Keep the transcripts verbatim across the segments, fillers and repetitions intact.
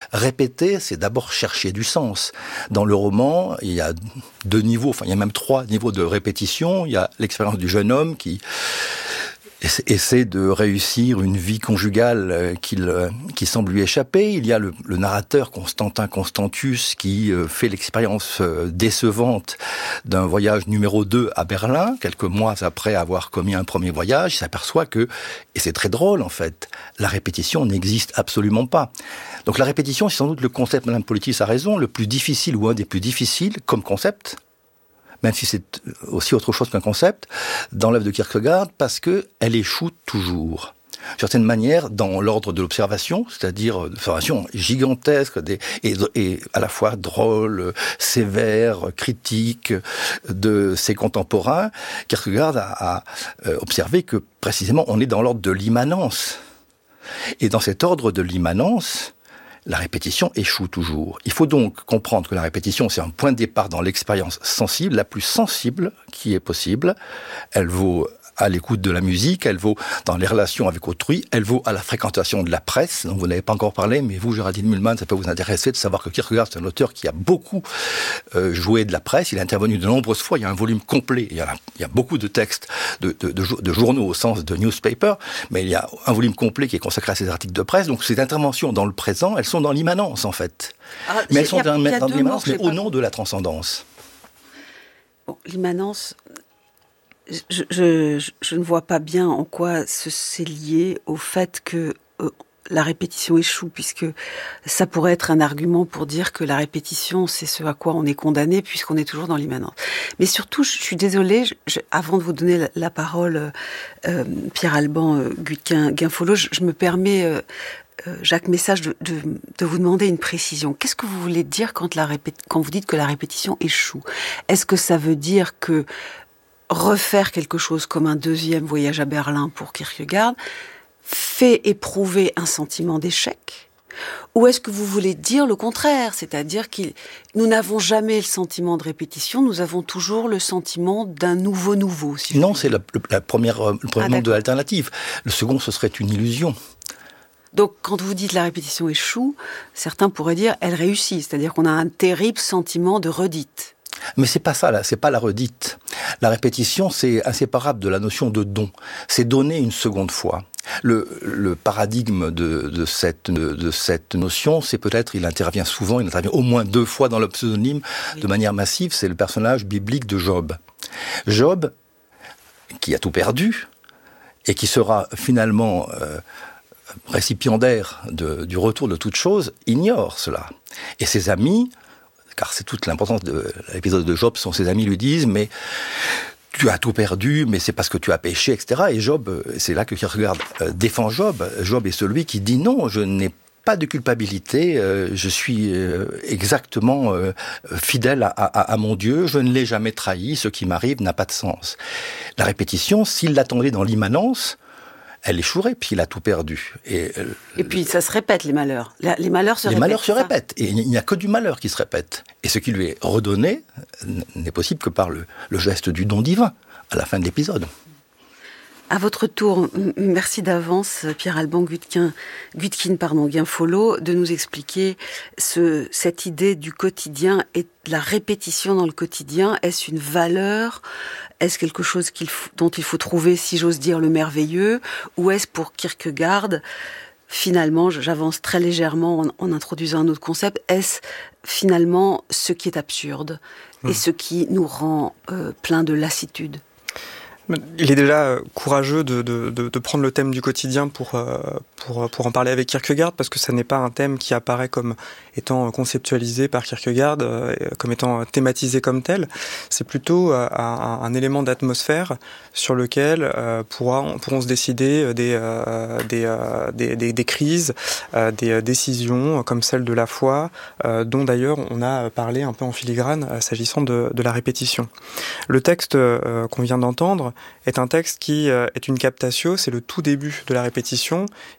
Répéter, c'est d'abord chercher du sens. Dans le roman, il y a deux niveaux, enfin il y a même trois niveaux de répétition. Il y a l'expérience du jeune homme qui essaie de réussir une vie conjugale qui, qui semble lui échapper. Il y a le, le narrateur Constantin Constantius qui fait l'expérience décevante d'un voyage numéro deux à Berlin. Quelques mois après avoir commis un premier voyage, il s'aperçoit que, et c'est très drôle en fait, la répétition n'existe absolument pas. Donc la répétition, c'est sans doute le concept, Madame Poletti a raison, le plus difficile ou un des plus difficiles comme concept, même si c'est aussi autre chose qu'un concept, dans l'œuvre de Kierkegaard, parce que elle échoue toujours. D'une certaine manière, dans l'ordre de l'observation, c'est-à-dire d'observation gigantesque des, et, et à la fois drôle, sévère, critique de ses contemporains, Kierkegaard a, a observé que précisément on est dans l'ordre de l'immanence. Et dans cet ordre de l'immanence, la répétition échoue toujours. Il faut donc comprendre que la répétition, c'est un point de départ dans l'expérience sensible, la plus sensible qui est possible. Elle vaut à l'écoute de la musique, elle vaut dans les relations avec autrui, elle vaut à la fréquentation de la presse, dont vous n'avez pas encore parlé, mais vous, Géraldine Mühlmann, ça peut vous intéresser de savoir que Kierkegaard, c'est un auteur qui a beaucoup euh, joué de la presse, il a intervenu de nombreuses fois, il y a un volume complet, il y a, il y a beaucoup de textes, de, de, de, de journaux au sens de newspaper, mais il y a un volume complet qui est consacré à ces articles de presse, donc ces interventions dans le présent, elles sont dans l'immanence, en fait. Ah, mais elles sont a, dans, dans l'immanence, mais au nom de la transcendance. Bon, l'immanence... Je, je, je ne vois pas bien en quoi c'est lié au fait que euh, la répétition échoue, puisque ça pourrait être un argument pour dire que la répétition, c'est ce à quoi on est condamné, puisqu'on est toujours dans l'immanence. Mais surtout, je, je suis désolée, je, je, avant de vous donner la, la parole, euh, Pierre-Alban euh, Gutquin-Guinfollo, je, je me permets... Euh, Euh, Jacques Message, de, de, de vous demander une précision. Qu'est-ce que vous voulez dire quand, la répé- quand vous dites que la répétition échoue ? Est-ce que ça veut dire que refaire quelque chose comme un deuxième voyage à Berlin pour Kierkegaard fait éprouver un sentiment d'échec ? Ou est-ce que vous voulez dire le contraire ? C'est-à-dire que nous n'avons jamais le sentiment de répétition, nous avons toujours le sentiment d'un nouveau nouveau. Si non, c'est la, la première, le premier ah, monde de l'alternative. Le second, ce serait une illusion. Donc, quand vous dites la répétition échoue, certains pourraient dire elle réussit, c'est-à-dire qu'on a un terrible sentiment de redite. Mais c'est pas ça, là, c'est pas la redite. La répétition, c'est inséparable de la notion de don. C'est donner une seconde fois. Le, le paradigme de, de, cette, de, de cette notion, c'est peut-être, il intervient souvent, il intervient au moins deux fois dans le pseudonyme, oui. de manière massive, c'est le personnage biblique de Job. Job, qui a tout perdu, et qui sera finalement... Euh, récipiendaire de, du retour de toute chose, ignore cela. Et ses amis, car c'est toute l'importance de l'épisode de Job, sont ses amis lui disent, mais tu as tout perdu, mais c'est parce que tu as péché, et cetera. Et Job, c'est là que Kierkegaard défend Job. Job est celui qui dit non, je n'ai pas de culpabilité, euh, je suis euh, exactement euh, fidèle à, à, à mon Dieu, je ne l'ai jamais trahi, ce qui m'arrive n'a pas de sens. La répétition, s'il l'attendait dans l'immanence, elle échouerait, puis il a tout perdu. Et, euh, et puis ça se répète, les malheurs. Les malheurs se les répètent. Les malheurs se répètent. Et il n'y a que du malheur qui se répète. Et ce qui lui est redonné n'est possible que par le, le geste du don divin, à la fin de l'épisode. À votre tour, merci d'avance, Pierre-Alban Gutquin, Gutquin, pardon, Guinfollo, de nous expliquer ce, cette idée du quotidien et de la répétition dans le quotidien. Est-ce une valeur ? Est-ce quelque chose qu'il faut, dont il faut trouver, si j'ose dire, le merveilleux ? Ou est-ce pour Kierkegaard, finalement, j'avance très légèrement en, en introduisant un autre concept, est-ce finalement ce qui est absurde mmh. et ce qui nous rend euh, plein de lassitude ? Il est déjà courageux de, de, de, de prendre le thème du quotidien pour, pour, pour en parler avec Kierkegaard, parce que ça n'est pas un thème qui apparaît comme étant conceptualisé par Kierkegaard, comme étant thématisé comme tel. C'est plutôt un, un élément d'atmosphère sur lequel euh, pourra, pourront se décider des, euh, des, euh, des, des, des crises, euh, des décisions comme celle de la foi, euh, dont d'ailleurs on a parlé un peu en filigrane euh, s'agissant de, de la répétition. Le texte euh, qu'on vient d'entendre est un texte qui est une captatio, c'est le tout début de la répétition, et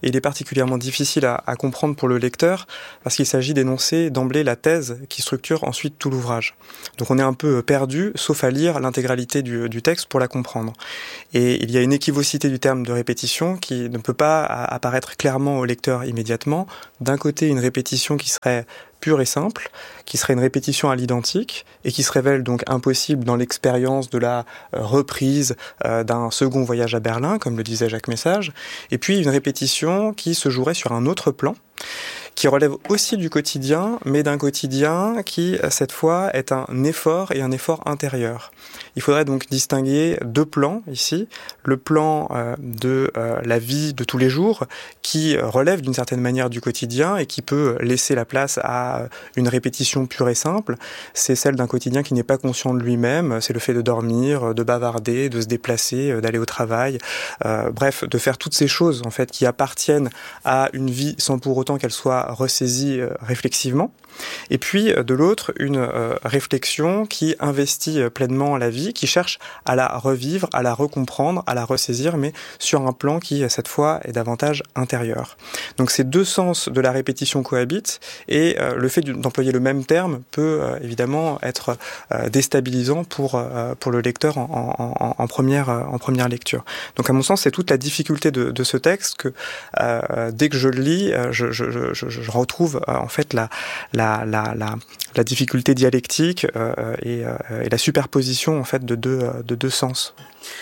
et il est particulièrement difficile à, à comprendre pour le lecteur parce qu'il s'agit d'énoncer d'emblée la thèse qui structure ensuite tout l'ouvrage. Donc on est un peu perdu, sauf à lire l'intégralité du, du texte pour la comprendre. Et il y a une équivocité du terme de répétition qui ne peut pas apparaître clairement au lecteur immédiatement. D'un côté, une répétition qui serait pure et simple, qui serait une répétition à l'identique et qui se révèle donc impossible dans l'expérience de la euh, reprise euh, d'un second voyage à Berlin, comme le disait Jacques Message, et puis une répétition qui se jouerait sur un autre plan, qui relève aussi du quotidien, mais d'un quotidien qui, cette fois, est un effort et un effort intérieur. Il faudrait donc distinguer deux plans ici. Le plan euh, de euh, la vie de tous les jours, qui relève d'une certaine manière du quotidien et qui peut laisser la place à une répétition pure et simple. C'est celle d'un quotidien qui n'est pas conscient de lui-même. C'est le fait de dormir, de bavarder, de se déplacer, d'aller au travail. Euh, bref, de faire toutes ces choses, en fait, qui appartiennent à une vie sans pour autant qu'elle soit ressaisie euh, réflexivement. Et puis, de l'autre, une euh, réflexion qui investit euh, pleinement la vie, qui cherche à la revivre, à la recomprendre, à la ressaisir, mais sur un plan qui, cette fois, est davantage intérieur. Donc ces deux sens de la répétition cohabitent, et euh, le fait d'employer le même terme peut euh, évidemment être euh, déstabilisant pour, euh, pour le lecteur en, en, en, première, en première lecture. Donc à mon sens, c'est toute la difficulté de, de ce texte que, euh, dès que je le lis, je, je, je, je, je retrouve euh, en fait la, la La, la, la, la difficulté dialectique euh, et, euh, et la superposition en fait de deux, de deux sens.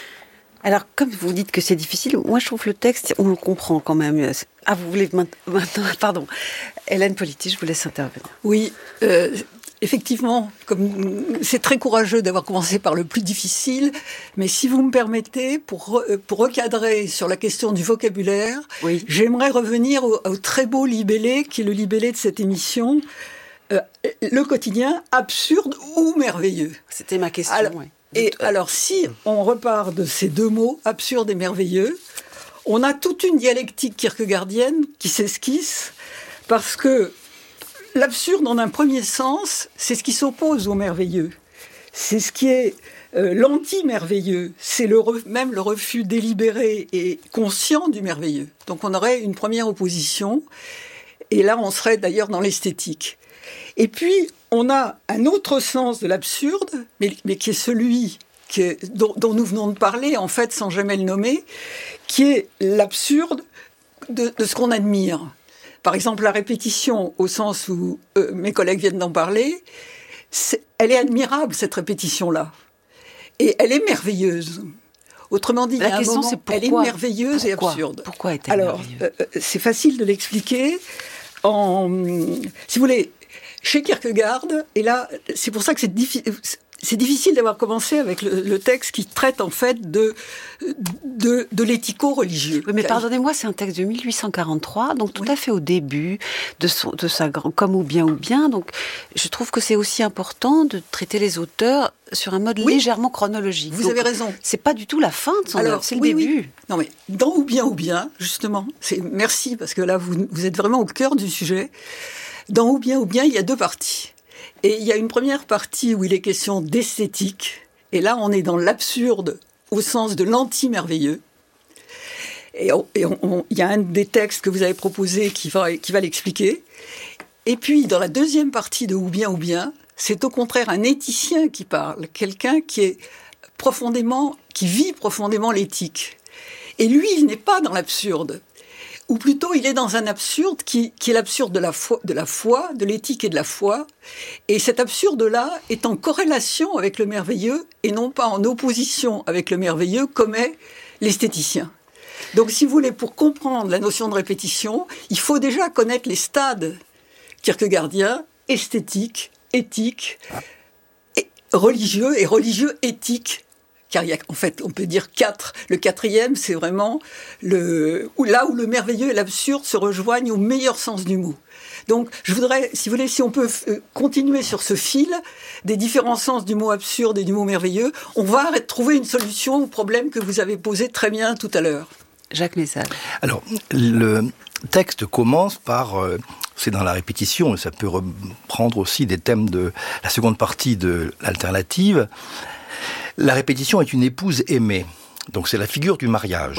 Alors, comme vous dites que c'est difficile, moi je trouve le texte, on le comprend quand même. Ah, vous voulez maintenant, pardon. Hélène Politi, je vous laisse intervenir. Oui, euh, effectivement, comme c'est très courageux d'avoir commencé par le plus difficile, mais si vous me permettez, pour, pour recadrer sur la question du vocabulaire, oui. J'aimerais revenir au, au très beau libellé, qui est le libellé de cette émission, euh, le quotidien absurde ou merveilleux. C'était ma question, alors, oui. Et alors, si on repart de ces deux mots, absurde et merveilleux, on a toute une dialectique kierkegaardienne qui s'esquisse, parce que l'absurde, en un premier sens, c'est ce qui s'oppose au merveilleux. C'est ce qui est euh, l'anti-merveilleux. C'est le re- même le refus délibéré et conscient du merveilleux. Donc on aurait une première opposition, et là on serait d'ailleurs dans l'esthétique. Et puis, on a un autre sens de l'absurde, mais, mais qui est celui qui est, dont, dont nous venons de parler, en fait, sans jamais le nommer, qui est l'absurde de, de ce qu'on admire. Par exemple, la répétition, au sens où euh, mes collègues viennent d'en parler, c'est, elle est admirable, cette répétition-là. Et elle est merveilleuse. Autrement dit, la il y a question, un moment, c'est pourquoi, elle est merveilleuse pourquoi, et absurde. Pourquoi est-elle Alors, merveilleuse ? euh, c'est facile de l'expliquer. En, si vous voulez, chez Kierkegaard, et là, c'est pour ça que c'est difficile... C'est difficile d'avoir commencé avec le, le texte qui traite en fait de, de, de l'éthico-religieux. Oui, mais pardonnez-moi, c'est un texte de mille huit cent quarante-trois, donc tout oui. à fait au début de, son, de sa comme ou bien ou bien. Donc, je trouve que c'est aussi important de traiter les auteurs sur un mode oui. légèrement chronologique. Vous donc, avez raison. C'est pas du tout la fin de son œuvre, c'est oui, le début. Oui. Non mais dans ou bien ou bien, justement, c'est merci parce que là vous vous êtes vraiment au cœur du sujet. Dans ou bien ou bien, il y a deux parties. Et il y a une première partie où il est question d'esthétique. Et là, on est dans l'absurde au sens de l'anti-merveilleux. Et il y a un des textes que vous avez proposé qui va, qui va l'expliquer. Et puis, dans la deuxième partie de Ou bien ou bien, c'est au contraire un éthicien qui parle. Quelqu'un qui est profondément, qui vit profondément l'éthique. Et lui, il n'est pas dans l'absurde. Ou plutôt, il est dans un absurde qui, qui est l'absurde de la foi, de la foi, de l'éthique et de la foi. Et cet absurde-là est en corrélation avec le merveilleux et non pas en opposition avec le merveilleux comme est l'esthéticien. Donc, si vous voulez, pour comprendre la notion de répétition, il faut déjà connaître les stades kierkegaardiens, esthétique, éthique, et religieux et religieux éthique. Car il y a, en fait, on peut dire quatre. Le quatrième, c'est vraiment le, là où le merveilleux et l'absurde se rejoignent au meilleur sens du mot. Donc, je voudrais, si vous voulez, si on peut continuer sur ce fil des différents sens du mot absurde et du mot merveilleux, on va trouver une solution au problème que vous avez posé très bien tout à l'heure. Jacques Message. Alors, le texte commence par... Euh, c'est dans la répétition, et ça peut reprendre aussi des thèmes de la seconde partie de l'alternative. La répétition est une épouse aimée. Donc c'est la figure du mariage. Voilà.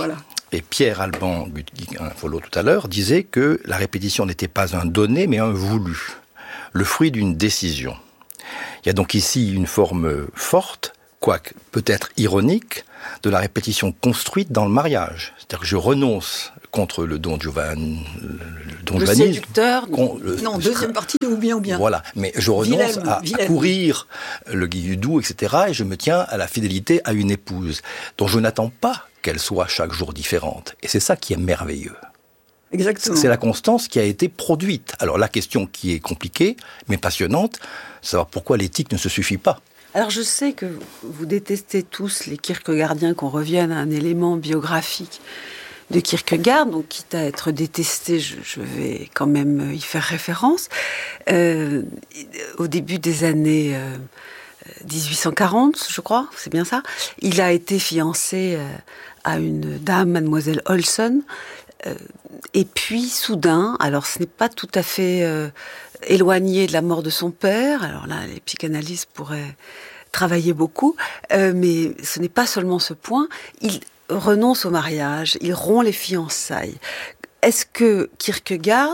et Pierre Alban Gutkin-Follo tout à l'heure disait que la répétition n'était pas un donné, mais un voulu, le fruit d'une décision. Il y a donc ici une forme forte, quoique peut-être ironique, de la répétition construite dans le mariage. C'est-à-dire que je renonce contre le don Giovanni, le don le Giovanni, séducteur. con, le, non, deuxième partie de ou bien ou bien. Voilà, mais je renonce Wilhelm, à, Wilhelm. à courir le Guilledou, et cetera, et je me tiens à la fidélité à une épouse dont je n'attends pas qu'elle soit chaque jour différente. Et c'est ça qui est merveilleux. Exactement. C'est la constance qui a été produite. Alors la question qui est compliquée, mais passionnante, c'est savoir pourquoi l'éthique ne se suffit pas. Alors je sais que vous détestez tous les Kierkegaardiens, qu'on revienne à un élément biographique de Kierkegaard, donc quitte à être détesté, je, je vais quand même y faire référence. Euh, au début des années euh, dix-huit cent quarante, je crois, c'est bien ça, il a été fiancé euh, à une dame, mademoiselle Olson, euh, et puis soudain, alors ce n'est pas tout à fait euh, éloigné de la mort de son père, alors là les psychanalystes pourraient travailler beaucoup, euh, mais ce n'est pas seulement ce point, il renonce au mariage, il rompt les fiançailles. Est-ce que Kierkegaard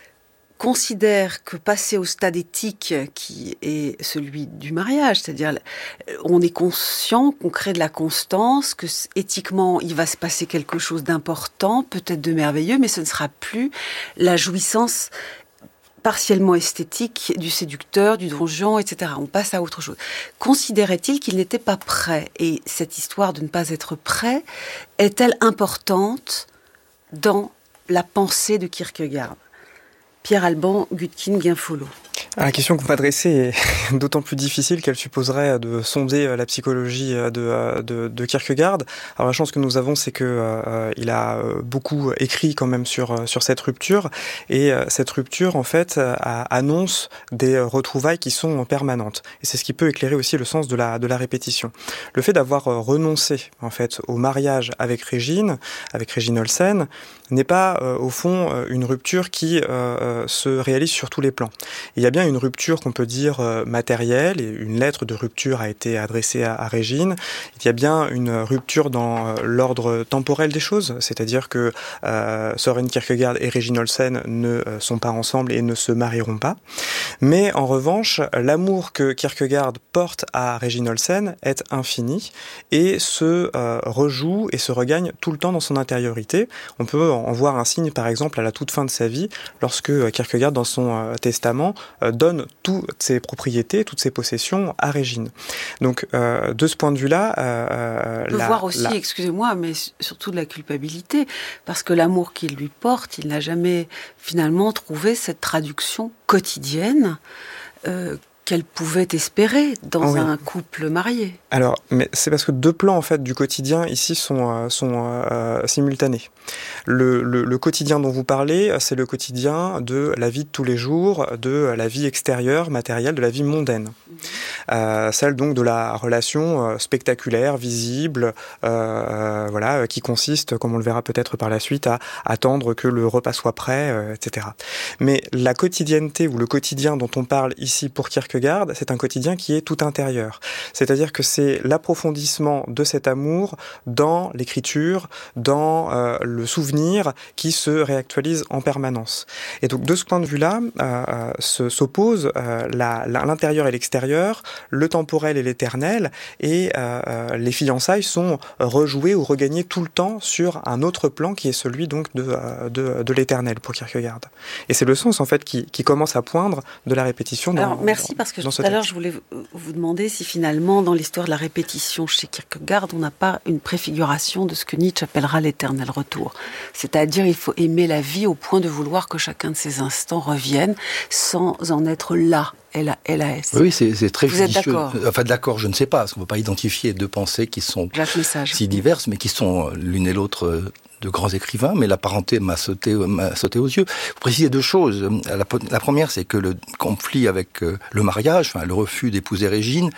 considère que passer au stade éthique qui est celui du mariage, c'est-à-dire on est conscient qu'on crée de la constance, que éthiquement il va se passer quelque chose d'important, peut-être de merveilleux, mais ce ne sera plus la jouissance partiellement esthétique du séducteur, du donjon, et cetera. On passe à autre chose. Considérait-il qu'il n'était pas prêt ? Et cette histoire de ne pas être prêt est-elle importante dans la pensée de Kierkegaard ? Pierre Alban Gutkin-Follo. La question que vous m'adressez est d'autant plus difficile qu'elle supposerait de sonder la psychologie de, de, de Kierkegaard. Alors la chance que nous avons, c'est que euh, il a beaucoup écrit quand même sur sur cette rupture, et cette rupture en fait a, annonce des retrouvailles qui sont permanentes. Et c'est ce qui peut éclairer aussi le sens de la de la répétition. Le fait d'avoir renoncé en fait au mariage avec Régine, avec Régine Olsen, n'est pas euh, au fond euh, une rupture qui euh, se réalise sur tous les plans. Il y a bien une rupture qu'on peut dire euh, matérielle, et une lettre de rupture a été adressée à, à Régine. Il y a bien une rupture dans euh, l'ordre temporel des choses, c'est-à-dire que euh, Søren Kierkegaard et Régine Olsen ne euh, sont pas ensemble et ne se marieront pas. Mais en revanche, l'amour que Kierkegaard porte à Régine Olsen est infini et se euh, rejoue et se regagne tout le temps dans son intériorité. On peut en voir un signe, par exemple, à la toute fin de sa vie, lorsque Kierkegaard, dans son euh, testament, euh, donne toutes ses propriétés, toutes ses possessions à Régine. Donc, euh, de ce point de vue-là... Euh, On peut la, voir aussi, la... excusez-moi, mais surtout de la culpabilité, parce que l'amour qu'il lui porte, il n'a jamais finalement trouvé cette traduction quotidienne euh, qu'elle pouvait espérer dans oui. un couple marié. Alors, mais c'est parce que deux plans en fait du quotidien ici sont euh, sont euh, simultanés. Le, le, le quotidien dont vous parlez, c'est le quotidien de la vie de tous les jours, de la vie extérieure, matérielle, de la vie mondaine. Mmh. Euh, celle donc de la relation euh, spectaculaire, visible, euh, voilà, qui consiste, comme on le verra peut-être par la suite, à attendre que le repas soit prêt, euh, et cetera. Mais la quotidienneté ou le quotidien dont on parle ici pour Kierkegaard, c'est un quotidien qui est tout intérieur. C'est-à-dire que c'est l'approfondissement de cet amour dans l'écriture, dans euh, le souvenir qui se réactualise en permanence. Et donc de ce point de vue-là, euh, se, s'oppose euh, la, la, l'intérieur et l'extérieur, le temporel et l'éternel, et euh, les fiançailles sont rejouées ou regagnées tout le temps sur un autre plan qui est celui donc de, de, de l'éternel pour Kierkegaard. Et c'est le sens en fait qui, qui commence à poindre de la répétition dans, Alors, merci, dans, parce que dans tout à l'heure je voulais vous demander si finalement dans l'histoire de la répétition chez Kierkegaard on n'a pas une préfiguration de ce que Nietzsche appellera l'éternel retour. C'est-à-dire il faut aimer la vie au point de vouloir que chacun de ces instants revienne sans en être là. L A S. Oui, c'est, c'est très Vous judicieux. êtes d'accord ? Enfin, d'accord, je ne sais pas, parce qu'on ne peut pas identifier deux pensées qui sont si diverses, mais qui sont l'une et l'autre de grands écrivains, mais la parenté m'a sauté, m'a sauté aux yeux. Vous précisez deux choses. La, la première, c'est que le conflit avec le mariage, enfin, le refus d'épouser Régine,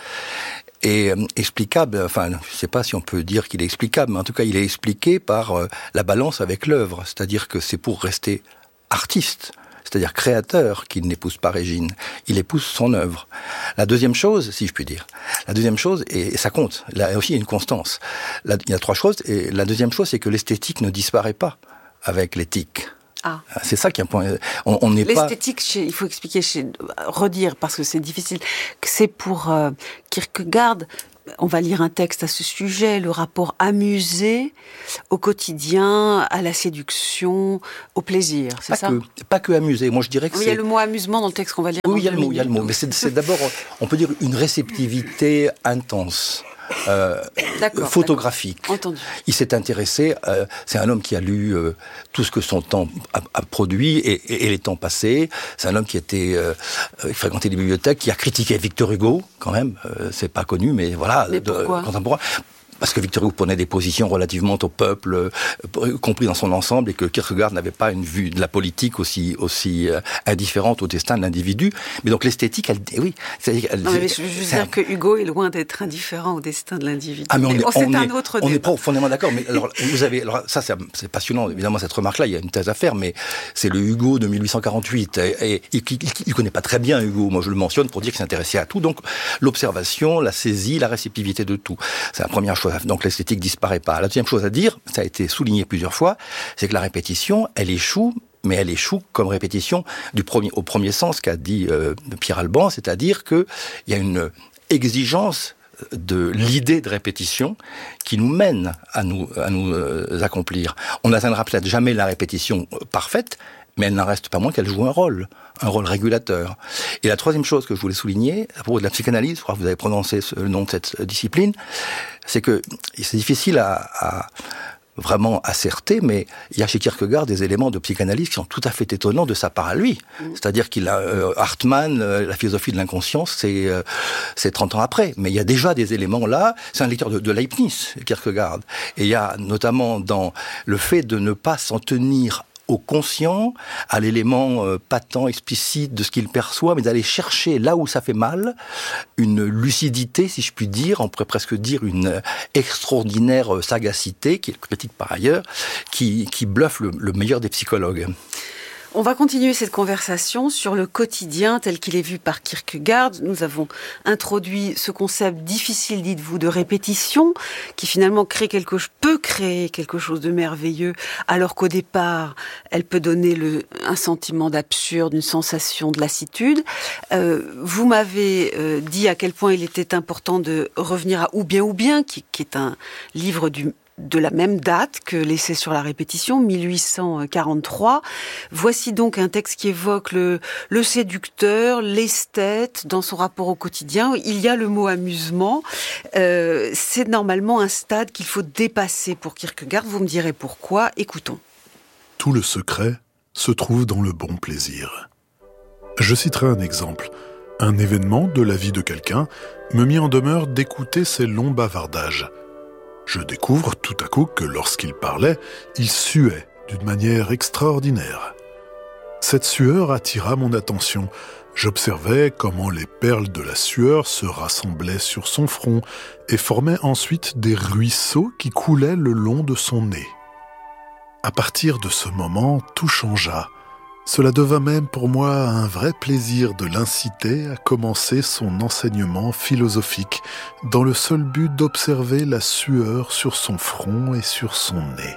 est explicable, enfin, je ne sais pas si on peut dire qu'il est explicable, mais en tout cas, il est expliqué par la balance avec l'œuvre. C'est-à-dire que c'est pour rester artiste. c'est-à-dire créateur, qu'il n'épouse pas Régine. Il épouse son œuvre. La deuxième chose, si je puis dire, la deuxième chose, et ça compte, là aussi il y a une constance. Là, il y a trois choses, et la deuxième chose, c'est que l'esthétique ne disparaît pas avec l'éthique. Ah. C'est ça qui est un point. On, on n'est pas. L'esthétique, chez, il faut expliquer, chez, redire parce que c'est difficile. Que c'est pour euh, Kierkegaard. On va lire un texte à ce sujet, le rapport amusé au quotidien, à la séduction, au plaisir, c'est pas ça que, Pas que amusé. Moi, je dirais que oui, c'est... Il y a le mot amusement dans le texte qu'on va lire. Oui, il y a le mot, il y a le mot. Mais c'est, c'est d'abord, on peut dire, une réceptivité intense. Euh, d'accord, photographique. D'accord. Entendu. Il s'est intéressé, euh, c'est un homme qui a lu euh, tout ce que son temps a, a produit et, et, et les temps passés. C'est un homme qui était euh, euh, fréquenté les bibliothèques, qui a critiqué Victor Hugo, quand même. Euh, c'est pas connu, mais voilà. Mais pourquoi ? De, contemporain. Parce que Victor Hugo prenait des positions relativement au peuple, euh, compris dans son ensemble, et que Kierkegaard n'avait pas une vue de la politique aussi aussi euh, indifférente au destin de l'individu. Mais donc l'esthétique, elle, oui. C'est, elle, non, mais je veux dire un... que Hugo est loin d'être indifférent au destin de l'individu. Ah, mais on est, mais on, c'est est, un autre on débat. est profondément d'accord. Mais alors, vous avez, alors ça, c'est, c'est passionnant. Évidemment, cette remarque-là, il y a une thèse à faire, mais c'est le Hugo de mille huit cent quarante-huit. Et, et il, il, il connaît pas très bien Hugo. Moi, je le mentionne pour dire qu'il s'intéressait à tout. Donc, l'observation, la saisie, la réceptivité de tout. C'est la première chose. Donc, l'esthétique disparaît pas. La deuxième chose à dire, ça a été souligné plusieurs fois, c'est que la répétition, elle échoue, mais elle échoue comme répétition du premier, au premier sens qu'a dit euh, Pierre Alban, c'est-à-dire qu'il y a une exigence de l'idée de répétition qui nous mène à nous, à nous euh, accomplir. On n'atteindra peut-être jamais la répétition parfaite, mais elle n'en reste pas moins qu'elle joue un rôle, un rôle régulateur. Et la troisième chose que je voulais souligner, à propos de la psychanalyse, je crois que vous avez prononcé ce, le nom de cette discipline, c'est que c'est difficile à, à vraiment asserter, mais il y a chez Kierkegaard des éléments de psychanalyse qui sont tout à fait étonnants de sa part à lui. Mmh. C'est-à-dire qu'il a euh, Hartmann, euh, la philosophie de l'inconscience, c'est euh, c'est trente ans après, mais il y a déjà des éléments là. C'est un lecteur de, de Leibniz, Kierkegaard, et il y a notamment dans le fait de ne pas s'en tenir au conscient, à l'élément euh, patent, explicite de ce qu'il perçoit, mais d'aller chercher là où ça fait mal, une lucidité, si je puis dire, on pourrait presque dire une extraordinaire sagacité, qui est critique par ailleurs, qui, qui bluffe le, le meilleur des psychologues. On va continuer cette conversation sur le quotidien tel qu'il est vu par Kierkegaard. Nous avons introduit ce concept difficile, dites-vous, de répétition, qui finalement crée quelque, peut créer quelque chose de merveilleux, alors qu'au départ, elle peut donner le, un sentiment d'absurde, une sensation de lassitude. Euh, vous m'avez euh, dit à quel point il était important de revenir à Ou bien ou bien, qui, qui est un livre du de la même date que l'essai sur la répétition, mille huit cent quarante-trois. Voici donc un texte qui évoque le, le séducteur, l'esthète, dans son rapport au quotidien. Il y a le mot amusement. Euh, c'est normalement un stade qu'il faut dépasser pour Kierkegaard. Vous me direz pourquoi. Écoutons. Tout le secret se trouve dans le bon plaisir. Je citerai un exemple. Un événement de la vie de quelqu'un me mit en demeure d'écouter ses longs bavardages. Je découvre tout à coup que lorsqu'il parlait, il suait d'une manière extraordinaire. Cette sueur attira mon attention. J'observais comment les perles de la sueur se rassemblaient sur son front et formaient ensuite des ruisseaux qui coulaient le long de son nez. À partir de ce moment, tout changea. Cela devint même pour moi un vrai plaisir de l'inciter à commencer son enseignement philosophique dans le seul but d'observer la sueur sur son front et sur son nez.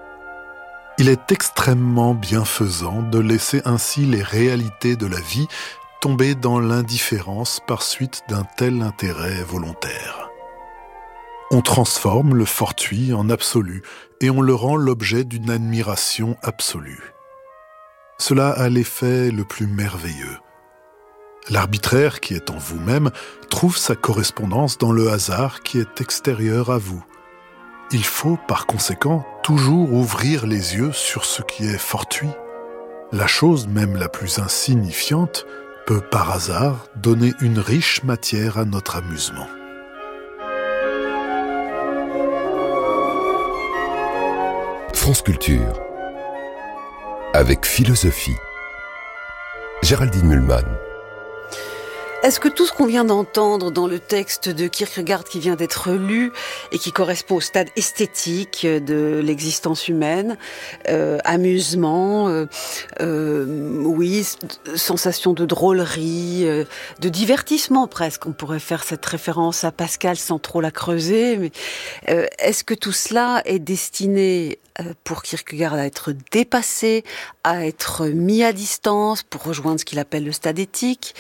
Il est extrêmement bienfaisant de laisser ainsi les réalités de la vie tomber dans l'indifférence par suite d'un tel intérêt volontaire. On transforme le fortuit en absolu et on le rend l'objet d'une admiration absolue. Cela a l'effet le plus merveilleux. L'arbitraire qui est en vous-même trouve sa correspondance dans le hasard qui est extérieur à vous. Il faut, par conséquent, toujours ouvrir les yeux sur ce qui est fortuit. La chose même la plus insignifiante peut, par hasard, donner une riche matière à notre amusement. France Culture avec philosophie. Géraldine Mühlmann. Est-ce que tout ce qu'on vient d'entendre dans le texte de Kierkegaard qui vient d'être lu et qui correspond au stade esthétique de l'existence humaine, euh, amusement, euh, euh, oui, sensation de drôlerie, euh, de divertissement presque, on pourrait faire cette référence à Pascal sans trop la creuser, mais euh, est-ce que tout cela est destiné pour Kierkegaard à être dépassé, à être mis à distance pour rejoindre ce qu'il appelle le stade éthique,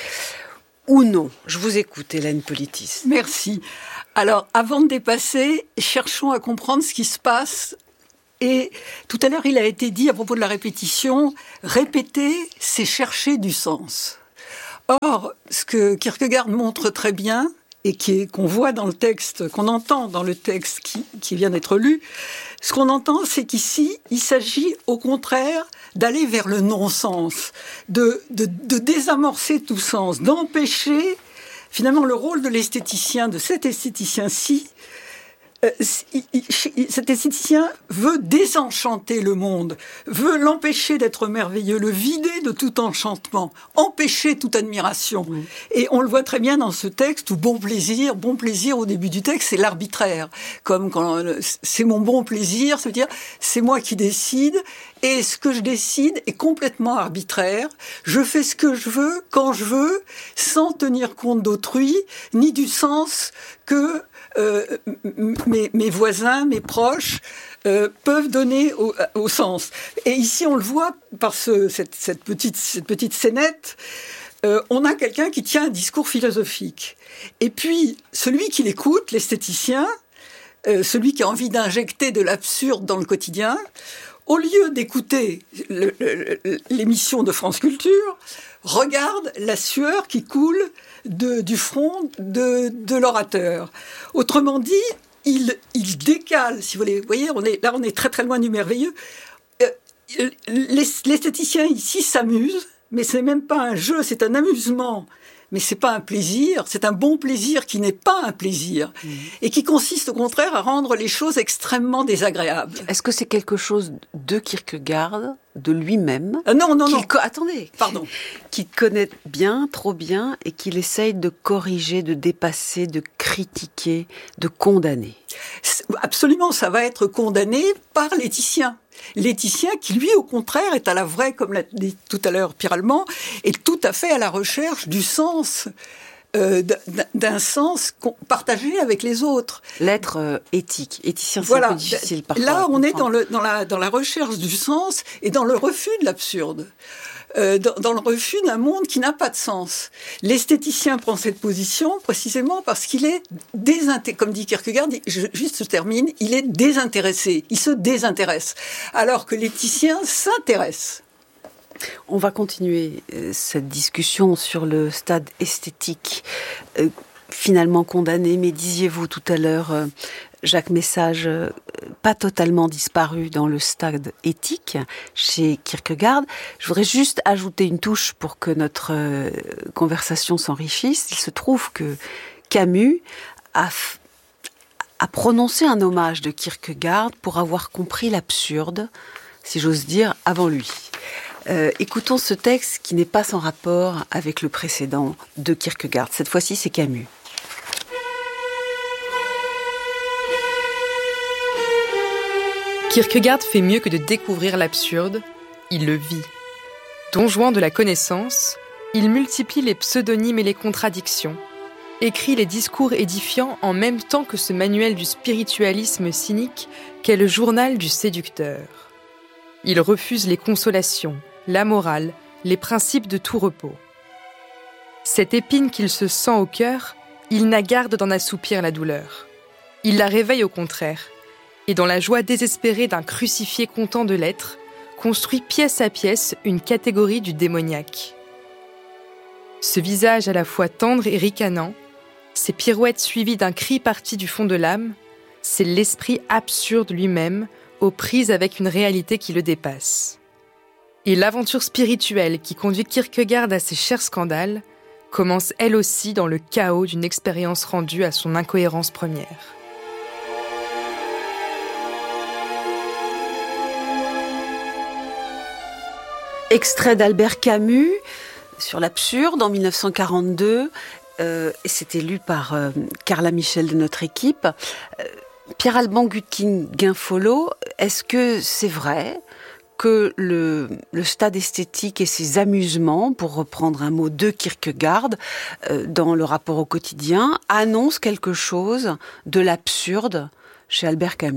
ou non? Je vous écoute, Hélène Politis. Merci. Alors, avant de dépasser, cherchons à comprendre ce qui se passe. Et tout à l'heure, il a été dit à propos de la répétition, répéter, c'est chercher du sens. Or, ce que Kierkegaard montre très bien, et qui est, qu'on voit dans le texte, qu'on entend dans le texte qui, qui vient d'être lu, ce qu'on entend, c'est qu'ici, il s'agit au contraire d'aller vers le non-sens, de, de, de désamorcer tout sens, d'empêcher, finalement, le rôle de l'esthéticien, de cet esthéticien-ci. Euh, il, il, cet esthéticien veut désenchanter le monde, veut l'empêcher d'être merveilleux, le vider de tout enchantement, empêcher toute admiration. Mmh. Et on le voit très bien dans ce texte où bon plaisir, bon plaisir au début du texte, c'est l'arbitraire. Comme quand c'est mon bon plaisir, ça veut dire c'est moi qui décide. Et ce que je décide est complètement arbitraire. Je fais ce que je veux, quand je veux, sans tenir compte d'autrui, ni du sens que euh, mes, mes voisins, mes proches euh, peuvent donner au, au sens. Et ici, on le voit par ce, cette, cette, petite, cette petite scénette. Euh, on a quelqu'un qui tient un discours philosophique. Et puis, celui qui l'écoute, l'esthéticien, euh, celui qui a envie d'injecter de l'absurde dans le quotidien, au lieu d'écouter le, le, l'émission de France Culture, regarde la sueur qui coule de, du front de, de l'orateur. Autrement dit, il, il décale, si vous voulez. Vous voyez, on est, là, on est très très loin du merveilleux. Euh, l'esthéticien ici s'amuse, mais c'est même pas un jeu, c'est un amusement. Mais c'est pas un plaisir, c'est un bon plaisir qui n'est pas un plaisir mmh. et qui consiste au contraire à rendre les choses extrêmement désagréables. Est-ce que c'est quelque chose de Kierkegaard, de lui-même euh, Non, non, non. Co- Attendez, pardon. Qu'il connaît bien, trop bien, et qu'il essaye de corriger, de dépasser, de critiquer, de condamner. Absolument, ça va être condamné par l'éthicien. L'éthicien qui, lui, au contraire, est à la vraie, comme l'a dit tout à l'heure Pierre Allemand, est tout à fait à la recherche du sens, euh, d'un sens partagé avec les autres. L'être euh, éthique, éthicien, c'est voilà. un peu difficile parfois. Là, on est dans, le, dans, la, dans la recherche du sens et dans le refus de l'absurde. Euh, dans, dans le refus d'un monde qui n'a pas de sens. L'esthéticien prend cette position précisément parce qu'il est désintéressé, comme dit Kierkegaard, je, juste je termine, il est désintéressé, il se désintéresse, alors que l'éthicien s'intéresse. On va continuer euh, cette discussion sur le stade esthétique, euh, finalement condamné, mais disiez-vous tout à l'heure, euh, Jacques Message, euh, pas totalement disparu dans le stade éthique chez Kierkegaard. Je voudrais juste ajouter une touche pour que notre euh, conversation s'enrichisse. Il se trouve que Camus a, f- a prononcé un hommage de Kierkegaard pour avoir compris l'absurde, si j'ose dire, avant lui. Euh, écoutons ce texte qui n'est pas sans rapport avec le précédent de Kierkegaard. Cette fois-ci, c'est Camus. Kierkegaard fait mieux que de découvrir l'absurde, il le vit. Don Juan de la connaissance, il multiplie les pseudonymes et les contradictions, écrit les discours édifiants en même temps que ce manuel du spiritualisme cynique qu'est le journal du séducteur. Il refuse les consolations, la morale, les principes de tout repos. Cette épine qu'il se sent au cœur, il n'a garde d'en assoupir la douleur. Il la réveille au contraire, et dans la joie désespérée d'un crucifié content de l'être, construit pièce à pièce une catégorie du démoniaque. Ce visage à la fois tendre et ricanant, ces pirouettes suivies d'un cri parti du fond de l'âme, c'est l'esprit absurde lui-même, aux prises avec une réalité qui le dépasse. Et l'aventure spirituelle qui conduit Kierkegaard à ses chers scandales commence elle aussi dans le chaos d'une expérience rendue à son incohérence première. Extrait d'Albert Camus, sur l'absurde en dix-neuf cent quarante-deux, euh, et c'était lu par euh, Carla Michel de notre équipe. Euh, Pierre-Alban Gutkin-Guinfolot, est-ce que c'est vrai que le, le stade esthétique et ses amusements, pour reprendre un mot de Kierkegaard, euh, dans le rapport au quotidien, annoncent quelque chose de l'absurde chez Albert Camus ?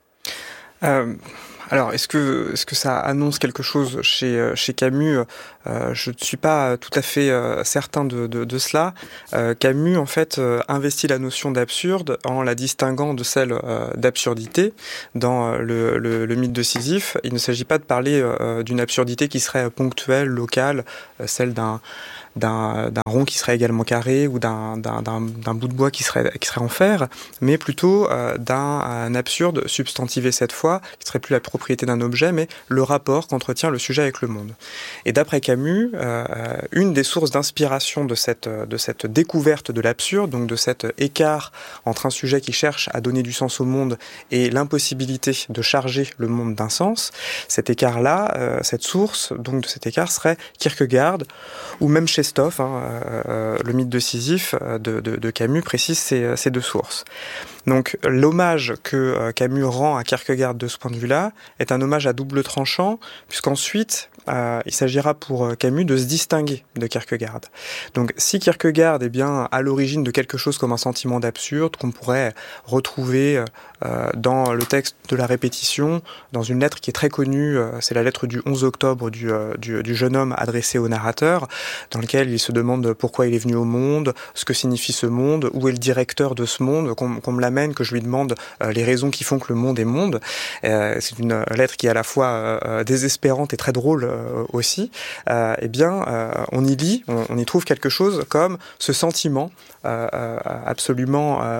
euh... Alors, est-ce que, est-ce que ça annonce quelque chose chez, chez Camus ? euh, Je ne suis pas tout à fait euh, certain de, de, de cela. Euh, Camus, en fait, euh, investit la notion d'absurde en la distinguant de celle euh, d'absurdité. Dans le, le, le mythe de Sisyphe, il ne s'agit pas de parler euh, d'une absurdité qui serait ponctuelle, locale, euh, celle d'un... D'un, d'un rond qui serait également carré ou d'un, d'un, d'un, d'un bout de bois qui serait, qui serait en fer, mais plutôt euh, d'un un absurde substantivé cette fois, qui serait plus la propriété d'un objet, mais le rapport qu'entretient le sujet avec le monde. Et d'après Camus, euh, une des sources d'inspiration de cette, de cette découverte de l'absurde, donc de cet écart entre un sujet qui cherche à donner du sens au monde et l'impossibilité de charger le monde d'un sens, cet écart-là, euh, cette source donc de cet écart serait Kierkegaard, ou même chez Stoff, hein, euh, le mythe de Sisyphe de, de, de Camus précise ces, ces deux sources. Donc l'hommage que euh, Camus rend à Kierkegaard de ce point de vue-là est un hommage à double tranchant, puisqu'ensuite euh, il s'agira pour Camus de se distinguer de Kierkegaard. Donc si Kierkegaard est bien à l'origine de quelque chose comme un sentiment d'absurde qu'on pourrait retrouver euh, dans le texte de la répétition, dans une lettre qui est très connue, euh, c'est la lettre du onze octobre du, euh, du, du jeune homme adressé au narrateur, dans lequel il se demande pourquoi il est venu au monde, ce que signifie ce monde, où est le directeur de ce monde, qu'on, qu'on me l'amène, que je lui demande euh, les raisons qui font que le monde est monde. Euh, c'est une lettre qui est à la fois euh, désespérante et très drôle euh, aussi. Euh, eh bien, euh, on y lit, on, on y trouve quelque chose comme ce sentiment euh, euh, absolument euh,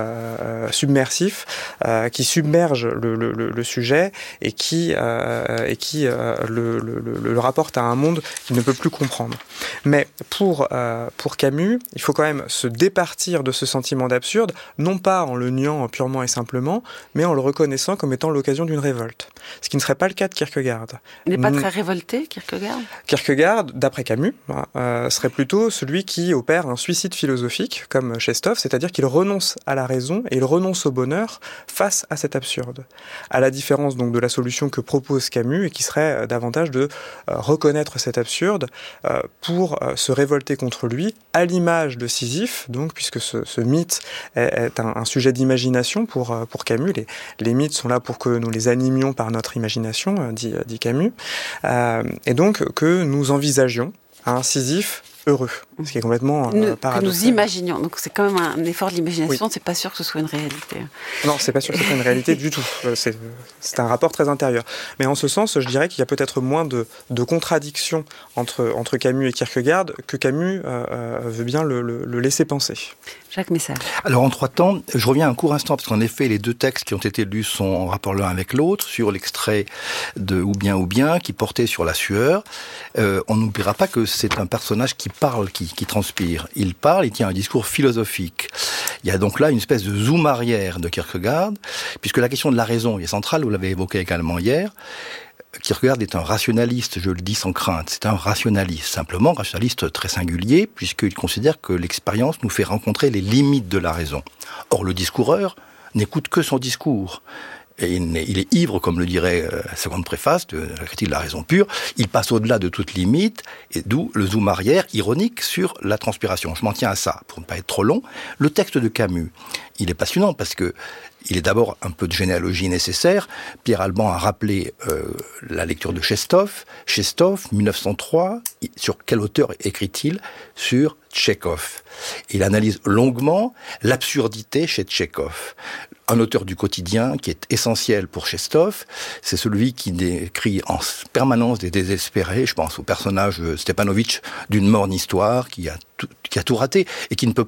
euh, submersif euh, qui submerge le, le, le sujet et qui, euh, et qui euh, le, le, le rapporte à un monde qu'il ne peut plus comprendre. Mais pour, euh, pour Camus, il faut quand même se départir de ce sentiment d'absurde, non pas en le niant purement et simplement, mais en le reconnaissant comme étant l'occasion d'une révolte. Ce qui ne serait pas le cas de Kierkegaard. Il n'est pas très révolté, Kierkegaard ? Kierkegaard, d'après Camus, euh, serait plutôt celui qui opère un suicide philosophique, comme chez Stoff, c'est-à-dire qu'il renonce à la raison et il renonce au bonheur face à cet absurde. À la différence donc de la solution que propose Camus, et qui serait davantage de euh, reconnaître cet absurde euh, pour euh, se révolter contre lui, à l'image de Sisyphe, donc, puisque ce, ce mythe est, est un, un sujet d'imagination pour, euh, pour Camus. Les, les mythes sont là pour que nous les animions par notre imagination, euh, dit, dit Camus, euh, et donc que nous envisagions un Sisyphe heureux, ce qui est complètement euh, paradoxal. Que nous imaginions, donc c'est quand même un effort de l'imagination, oui. C'est pas sûr que ce soit une réalité. Non, c'est pas sûr que ce soit une réalité du tout, c'est, c'est un rapport très intérieur. Mais en ce sens, je dirais qu'il y a peut-être moins de, de contradictions entre, entre Camus et Kierkegaard que Camus euh, veut bien le, le, le laisser penser. Jacques Messal. Alors en trois temps, je reviens un court instant, parce qu'en effet, les deux textes qui ont été lus sont en rapport l'un avec l'autre, sur l'extrait de Ou bien ou bien, qui portait sur la sueur. Euh, on n'oubliera pas que c'est un personnage qui parle, qui, qui transpire. Il parle, il tient un discours philosophique. Il y a donc là une espèce de zoom arrière de Kierkegaard, puisque la question de la raison est centrale, vous l'avez évoqué également hier. Kierkegaard est un rationaliste, je le dis sans crainte, c'est un rationaliste, simplement un rationaliste très singulier, puisqu'il considère que l'expérience nous fait rencontrer les limites de la raison. Or, le discoureur n'écoute que son discours. Et il est ivre, comme le dirait la seconde préface de la critique de la raison pure, il passe au-delà de toute limite, et d'où le zoom arrière ironique sur la transpiration. Je m'en tiens à ça, pour ne pas être trop long. Le texte de Camus, il est passionnant, parce que il est d'abord un peu de généalogie nécessaire. Pierre Alban a rappelé euh, la lecture de Chestov. Chestov, mille neuf cent trois, sur quel auteur écrit-il ? Sur Tchekhov. Il analyse longuement l'absurdité chez Tchekhov. Un auteur du quotidien qui est essentiel pour Chestov, c'est celui qui décrit en permanence des désespérés. Je pense au personnage Stepanovitch d'une morne histoire qui a tout, qui a tout raté et qui ne peut pas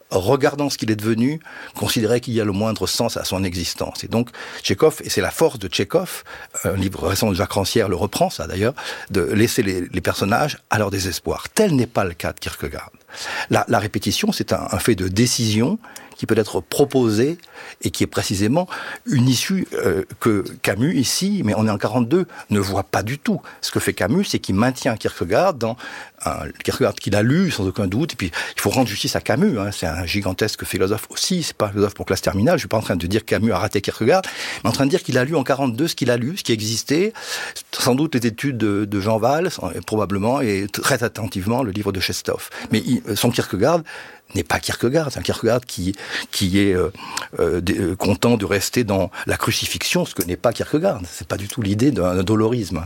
regardant ce qu'il est devenu, considérer qu'il y a le moindre sens à son existence. Et donc, Tchekhov, et c'est la force de Tchekhov, un livre récent de Jacques Rancière le reprend, ça d'ailleurs, de laisser les, les personnages à leur désespoir. Tel n'est pas le cas de Kierkegaard. La, la répétition, c'est un, un fait de décision qui peut être proposé et qui est précisément une issue euh, que Camus, ici, mais on est en quarante-deux, ne voit pas du tout. Ce que fait Camus, c'est qu'il maintient Kierkegaard dans un Kierkegaard qu'il a lu, sans aucun doute, et puis il faut rendre justice à Camus, hein, c'est un gigantesque philosophe aussi, c'est pas un philosophe pour classe terminale, je suis pas en train de dire que Camus a raté Kierkegaard, mais en train de dire qu'il a lu en quarante-deux ce qu'il a lu, ce qui existait, sans doute les études de, de Jean Valls, probablement, et très attentivement le livre de Chestov. Mais il, son Kierkegaard n'est pas Kierkegaard, c'est un Kierkegaard qui, qui est euh, euh, de, content de rester dans la crucifixion, ce que n'est pas Kierkegaard. C'est pas du tout l'idée d'un, d'un dolorisme.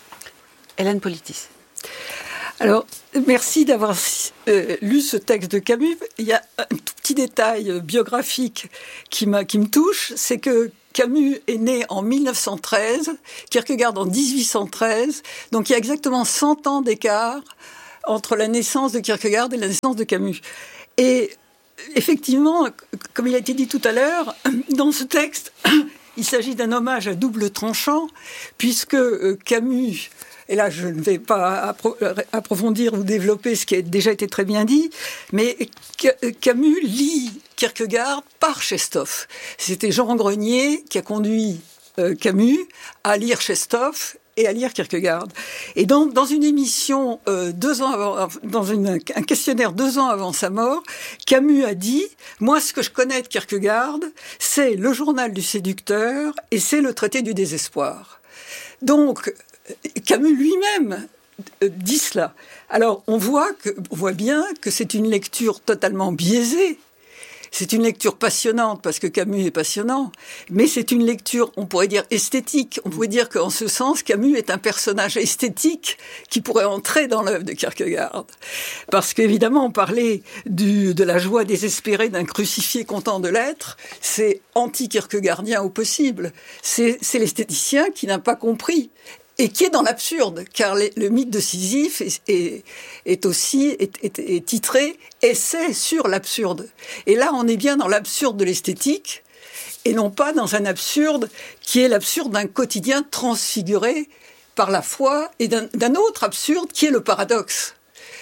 Hélène Politis. Alors, merci d'avoir euh, lu ce texte de Camus. Il y a un tout petit détail biographique qui, m'a, qui me touche, c'est que Camus est né en mille neuf cent treize, Kierkegaard en dix-huit cent treize, donc il y a exactement cent ans d'écart entre la naissance de Kierkegaard et la naissance de Camus. Et effectivement, comme il a été dit tout à l'heure, dans ce texte, il s'agit d'un hommage à double tranchant, puisque Camus, et là je ne vais pas appro- approfondir ou développer ce qui a déjà été très bien dit, mais Camus lit Kierkegaard par Chestov. C'était Jean Grenier qui a conduit Camus à lire Chestov et à lire Kierkegaard. Et dans, dans une émission, euh, deux ans avant, dans une, un questionnaire deux ans avant sa mort, Camus a dit « Moi, ce que je connais de Kierkegaard, c'est le journal du séducteur et c'est le traité du désespoir. » Donc, Camus lui-même dit cela. Alors, on voit, que, on voit bien que c'est une lecture totalement biaisée. C'est une lecture passionnante, parce que Camus est passionnant, mais c'est une lecture, on pourrait dire, esthétique. On pourrait dire qu'en ce sens, Camus est un personnage esthétique qui pourrait entrer dans l'œuvre de Kierkegaard. Parce qu'évidemment, parler du, de la joie désespérée d'un crucifié content de l'être, c'est anti-kierkegaardien au possible. C'est, c'est l'esthéticien qui n'a pas compris. Et qui est dans l'absurde, car les, le mythe de Sisyphe est, est, est aussi est, est, est titré « Essai sur l'absurde ». Et là, on est bien dans l'absurde de l'esthétique, et non pas dans un absurde qui est l'absurde d'un quotidien transfiguré par la foi, et d'un, d'un autre absurde qui est le paradoxe.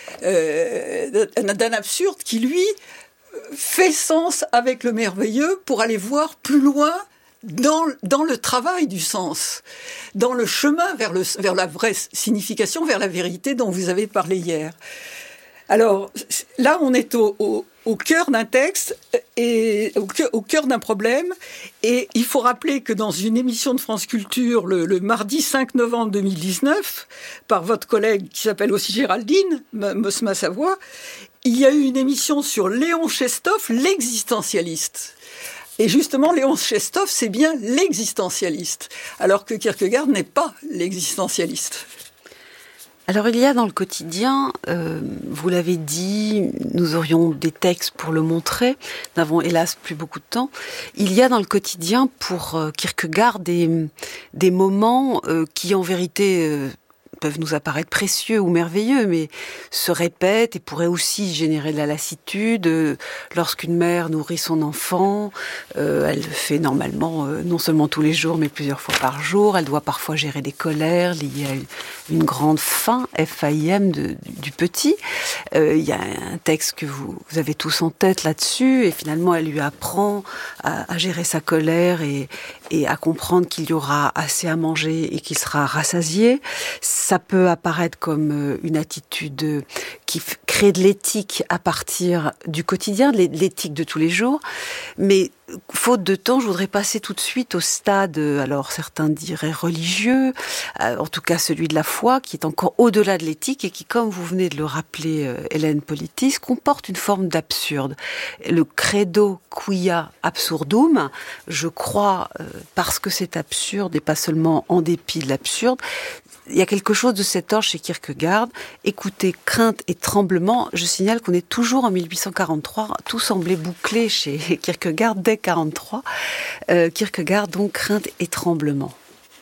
Euh, d'un absurde qui, lui, fait sens avec le merveilleux pour aller voir plus loin Dans, dans le travail du sens, dans le chemin vers, le, vers la vraie signification, vers la vérité dont vous avez parlé hier. Alors là, on est au, au, au cœur d'un texte et au cœur, au cœur d'un problème. Et il faut rappeler que dans une émission de France Culture, le, le mardi cinq novembre deux mille dix-neuf, par votre collègue qui s'appelle aussi Géraldine Mosma-Savoie, il y a eu une émission sur Léon Chestov, l'existentialiste. Et justement, Léon Chestov, c'est bien l'existentialiste, alors que Kierkegaard n'est pas l'existentialiste. Alors il y a dans le quotidien, euh, vous l'avez dit, nous aurions des textes pour le montrer, nous n'avons hélas plus beaucoup de temps. Il y a dans le quotidien pour euh, Kierkegaard des, des moments euh, qui en vérité euh, peuvent nous apparaître précieux ou merveilleux, mais se répètent et pourraient aussi générer de la lassitude. Lorsqu'une mère nourrit son enfant, euh, elle le fait normalement euh, non seulement tous les jours, mais plusieurs fois par jour. Elle doit parfois gérer des colères liées à une, une grande faim, F A I M, de, du, du petit. Euh, il y a un texte que vous, vous avez tous en tête là-dessus, et finalement elle lui apprend à, à gérer sa colère et, et à comprendre qu'il y aura assez à manger et qu'il sera rassasié. Ça peut apparaître comme une attitude qui crée de l'éthique à partir du quotidien, de l'éthique de tous les jours. Mais faute de temps, je voudrais passer tout de suite au stade, alors certains diraient religieux, en tout cas celui de la foi, qui est encore au-delà de l'éthique et qui, comme vous venez de le rappeler, Hélène Politis, comporte une forme d'absurde. Le credo quia absurdum, je crois, parce que c'est absurde et pas seulement en dépit de l'absurde. Il y a quelque chose de cet ordre chez Kierkegaard. Écoutez, crainte et tremblement. Je signale qu'on est toujours en mille huit cent quarante-trois. Tout semblait bouclé chez Kierkegaard dès quarante-trois. Euh, Kierkegaard, donc, crainte et tremblement.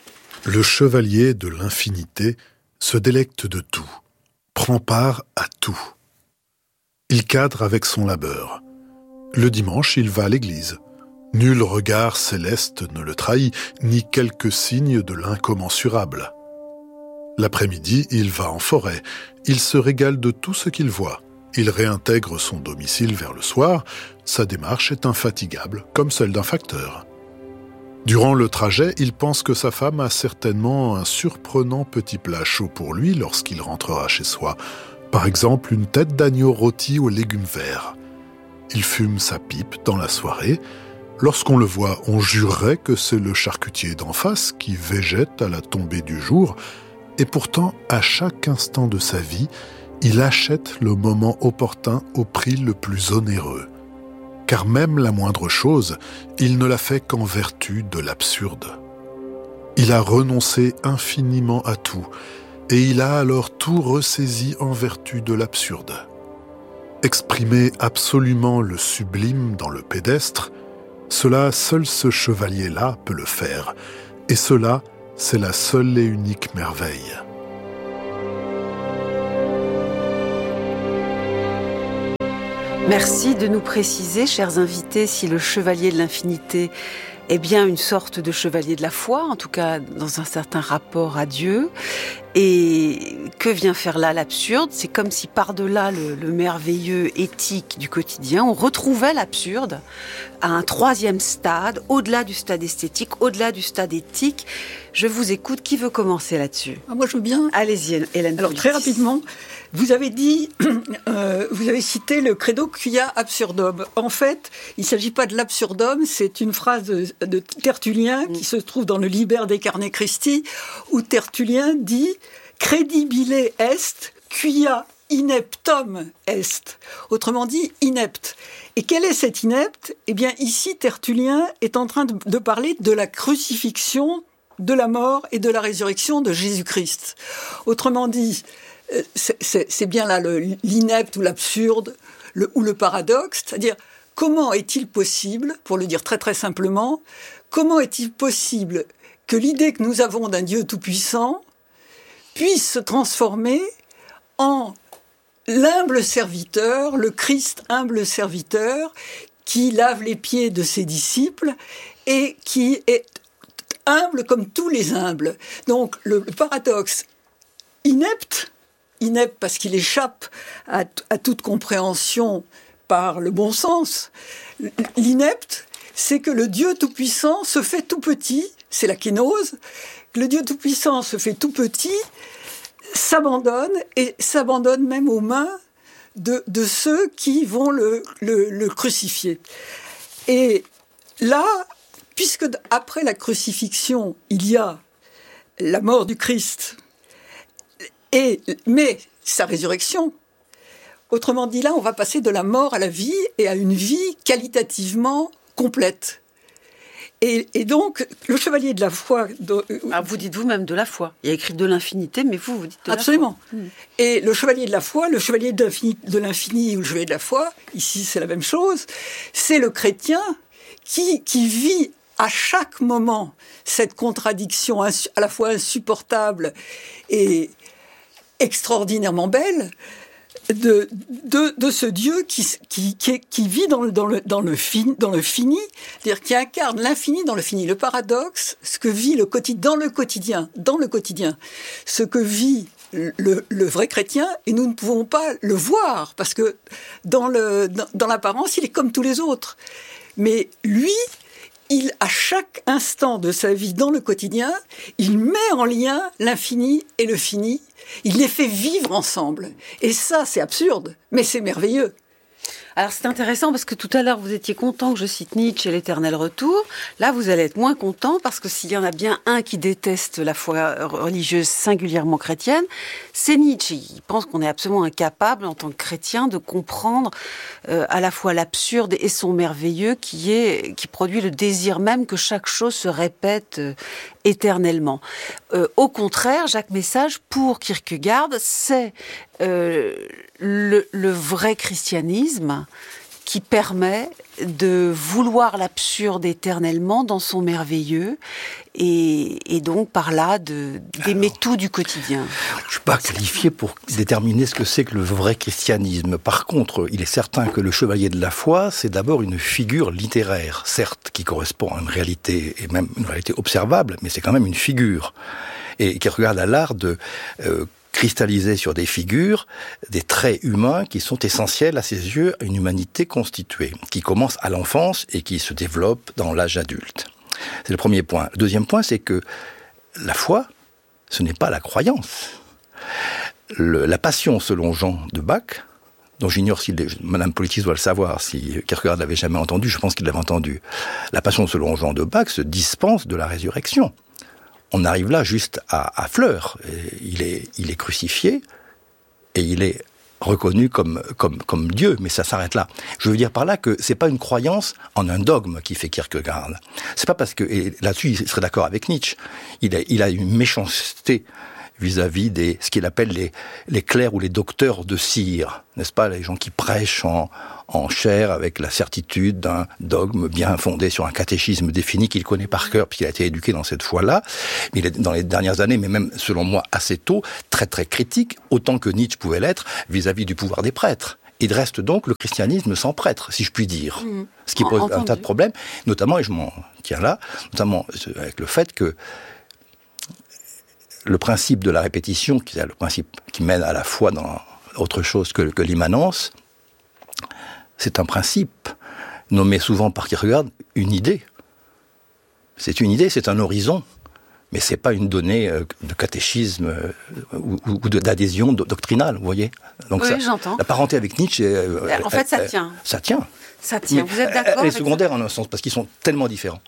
Le chevalier de l'infinité se délecte de tout, prend part à tout. Il cadre avec son labeur. Le dimanche, il va à l'église. Nul regard céleste ne le trahit, ni quelques signes de l'incommensurable. L'après-midi, il va en forêt. Il se régale de tout ce qu'il voit. Il réintègre son domicile vers le soir. Sa démarche est infatigable, comme celle d'un facteur. Durant le trajet, il pense que sa femme a certainement un surprenant petit plat chaud pour lui lorsqu'il rentrera chez soi. Par exemple, une tête d'agneau rôtie aux légumes verts. Il fume sa pipe dans la soirée. Lorsqu'on le voit, on jurerait que c'est le charcutier d'en face qui végète à la tombée du jour. Et pourtant, à chaque instant de sa vie, il achète le moment opportun au prix le plus onéreux. Car même la moindre chose, il ne la fait qu'en vertu de l'absurde. Il a renoncé infiniment à tout, et il a alors tout ressaisi en vertu de l'absurde. Exprimer absolument le sublime dans le pédestre, cela, seul ce chevalier-là peut le faire, et cela, c'est la seule et unique merveille. Merci de nous préciser, chers invités, si le chevalier de l'infinité est bien une sorte de chevalier de la foi, en tout cas dans un certain rapport à Dieu. Et que vient faire là l'absurde ? C'est comme si par-delà le, le merveilleux éthique du quotidien, on retrouvait l'absurde à un troisième stade, au-delà du stade esthétique, au-delà du stade éthique. Je vous écoute. Qui veut commencer là-dessus ? Ah, moi, je veux bien. Allez-y, Hélène. Alors, très rapidement, vous avez dit, euh, vous avez cité le credo quia absurdum. En fait, il ne s'agit pas de l'absurdum, c'est une phrase de, de Tertullien qui se trouve dans le Liber de Carne Christi, où Tertullien dit « credibile est quia ineptum est ». Autrement dit, inepte. Et quel est cet inepte ? Eh bien, ici, Tertullien est en train de, de parler de la crucifixion, de la mort et de la résurrection de Jésus-Christ. Autrement dit, c'est, c'est, c'est bien là le, l'inepte ou l'absurde le, ou le paradoxe, c'est-à-dire comment est-il possible, pour le dire très très simplement, comment est-il possible que l'idée que nous avons d'un Dieu tout-puissant puisse se transformer en l'humble serviteur, le Christ humble serviteur, qui lave les pieds de ses disciples et qui est humble comme tous les humbles. Donc le, le paradoxe inepte, inepte parce qu'il échappe à, à toute compréhension par le bon sens, l'inepte, c'est que le Dieu tout-puissant se fait tout petit, c'est la kénose, que le Dieu tout-puissant se fait tout petit, s'abandonne, et s'abandonne même aux mains de, de ceux qui vont le, le, le crucifier. Et là, puisque après la crucifixion, il y a la mort du Christ, et, mais sa résurrection, autrement dit là, on va passer de la mort à la vie et à une vie qualitativement complète. Et, et donc, le chevalier de la foi... De, Alors vous dites vous-même de la foi. Il y a écrit de l'infinité, mais vous, vous dites de absolument. La foi. Mmh. Et le chevalier de la foi, le chevalier de l'infini, de l'infini ou le chevalier de la foi, ici c'est la même chose, c'est le chrétien qui, qui vit à chaque moment cette contradiction à la fois insupportable et extraordinairement belle de, de, de ce Dieu qui, qui, qui, qui vit dans le, dans, le, dans, le fin, dans le fini, c'est-à-dire qui incarne l'infini dans le fini. Le paradoxe, ce que vit le quotidien, dans le quotidien, dans le quotidien, ce que vit le, le vrai chrétien, et nous ne pouvons pas le voir, parce que dans, le, dans, dans l'apparence, il est comme tous les autres. Mais lui, il, à chaque instant de sa vie dans le quotidien, il met en lien l'infini et le fini. Il les fait vivre ensemble. Et ça, c'est absurde, mais c'est merveilleux. Alors c'est intéressant parce que tout à l'heure vous étiez content que je cite Nietzsche et l'éternel retour. Là vous allez être moins content parce que s'il y en a bien un qui déteste la foi religieuse singulièrement chrétienne, c'est Nietzsche. Il pense qu'on est absolument incapable en tant que chrétien de comprendre euh, à la fois l'absurde et son merveilleux qui est qui produit le désir même que chaque chose se répète euh, éternellement. Euh, au contraire, Jacques Message, pour Kierkegaard, c'est euh, le, le vrai christianisme qui permet de vouloir l'absurde éternellement dans son merveilleux, et, et donc par là de, d'aimer Alors, tout du quotidien. Je ne suis pas qualifié pour déterminer ce que c'est que le vrai christianisme. Par contre, il est certain que le chevalier de la foi, c'est d'abord une figure littéraire, certes, qui correspond à une réalité, et même une réalité observable, mais c'est quand même une figure. Et qui regarde à l'art de euh, cristalliser sur des figures des traits humains qui sont essentiels à ses yeux à une humanité constituée, qui commence à l'enfance et qui se développe dans l'âge adulte. C'est le premier point. Le deuxième point, c'est que la foi, ce n'est pas la croyance. Le, la passion selon Jean de Bach, dont j'ignore si les, Madame Politis doit le savoir, si Kierkegaard l'avait jamais entendu, je pense qu'il l'avait entendu. La passion selon Jean de Bach se dispense de la résurrection. On arrive là juste à, à fleur. Il est, il est crucifié et il est reconnu comme, comme, comme Dieu, mais ça s'arrête là. Je veux dire par là que c'est pas une croyance en un dogme qui fait Kierkegaard. C'est pas parce que, et là-dessus il serait d'accord avec Nietzsche, il a, il a une méchanceté vis-à-vis des, ce qu'il appelle les, les clercs ou les docteurs de cire, n'est-ce pas, les gens qui prêchent en, en chair avec la certitude d'un dogme bien fondé sur un catéchisme défini qu'il connaît par cœur puisqu'il a été éduqué dans cette foi-là. Mais il est dans les dernières années, mais même selon moi assez tôt, très très critique, autant que Nietzsche pouvait l'être vis-à-vis du pouvoir des prêtres. Il reste donc le christianisme sans prêtre, si je puis dire. Mmh. Ce qui pose Entendu. un tas de problèmes, notamment, et je m'en tiens là, notamment avec le fait que le principe de la répétition, qui est le principe qui mène à la foi dans autre chose que, que l'immanence, c'est un principe nommé souvent par Kierkegaard une idée. C'est une idée, c'est un horizon, mais c'est pas une donnée de catéchisme ou, ou d'adhésion doctrinale, vous voyez. Donc oui, ça, j'entends. La parenté avec Nietzsche, elle, en fait, ça elle, tient. Ça tient. Ça tient. Mais vous êtes d'accord? Elle est secondaire en un sens parce qu'ils sont tellement différents.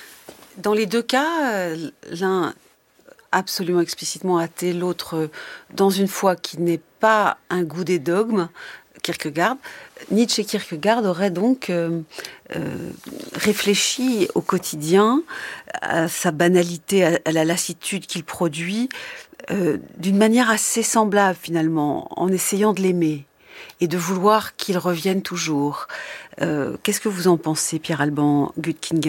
Dans les deux cas, l'un absolument explicitement athée, l'autre dans une foi qui n'est pas un goût des dogmes, Kierkegaard. Nietzsche et Kierkegaard auraient donc euh, euh, réfléchi au quotidien, à sa banalité, à, à la lassitude qu'il produit, euh, d'une manière assez semblable finalement, en essayant de l'aimer et de vouloir qu'il revienne toujours. Euh, qu'est-ce que vous en pensez, Pierre-Alban Gutkin-Guinfolot ?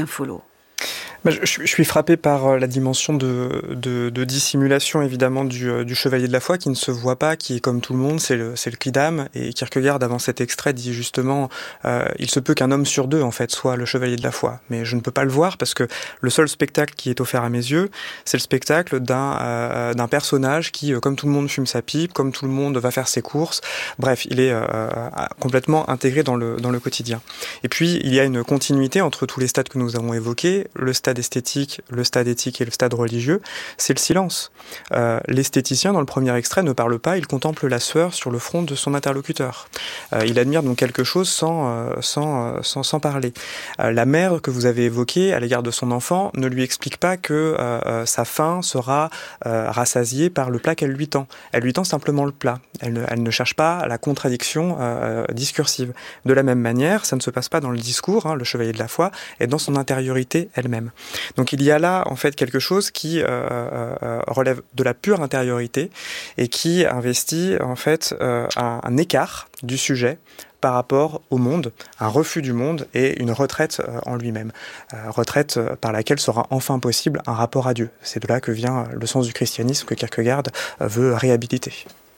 Je, je suis frappé par la dimension de, de, de dissimulation évidemment du, du chevalier de la foi qui ne se voit pas, qui est comme tout le monde, c'est le, c'est le quidam. Et Kierkegaard, avant cet extrait, dit justement euh, il se peut qu'un homme sur deux en fait soit le chevalier de la foi. Mais je ne peux pas le voir parce que le seul spectacle qui est offert à mes yeux, c'est le spectacle d'un, euh, d'un personnage qui, comme tout le monde, fume sa pipe, comme tout le monde va faire ses courses. Bref, il est euh, complètement intégré dans le, dans le quotidien. Et puis, il y a une continuité entre tous les stades que nous avons évoqués, le stade esthétique, le stade éthique et le stade religieux, c'est le silence. Euh, l'esthéticien, dans le premier extrait, ne parle pas, il contemple la sueur sur le front de son interlocuteur. Euh, il admire donc quelque chose sans, euh, sans, sans, sans parler. Euh, la mère que vous avez évoquée à l'égard de son enfant ne lui explique pas que euh, sa faim sera euh, rassasiée par le plat qu'elle lui tend. Elle lui tend simplement le plat. Elle ne, elle ne cherche pas la contradiction euh, discursive. De la même manière, ça ne se passe pas dans le discours, hein, le chevalier de la foi, est dans son intériorité elle-même. Donc il y a là en fait quelque chose qui euh, euh, relève de la pure intériorité et qui investit en fait euh, un, un écart du sujet par rapport au monde, un refus du monde et une retraite euh, en lui-même. Euh, retraite euh, par laquelle sera enfin possible un rapport à Dieu. C'est de là que vient le sens du christianisme que Kierkegaard euh, veut réhabiliter.